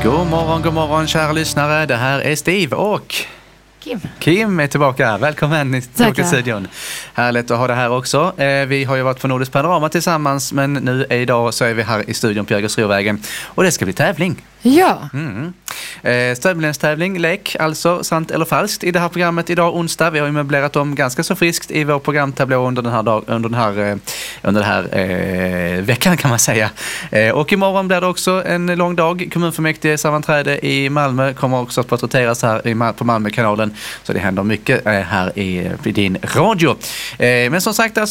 God morgon kära lyssnare. Det här är Steve och Kim är tillbaka. Välkommen till studion. Härligt att ha det här också. Vi har ju varit på Nordisk Panorama tillsammans, men nu idag så är vi här i studion på Jägersrovägen och det ska bli tävling. Ja. Stödbildenstävling, lek, alltså sant eller falskt i det här programmet idag onsdag. Vi har ju möblerat om ganska så friskt i vår programtablå under den här veckan kan man säga. Och imorgon blir det också en lång dag. Kommunfullmäktige sammanträde i Malmö kommer också att porträtteras här på Malmökanalen. Så det händer mycket här i din radio. Men som sagt, alltså,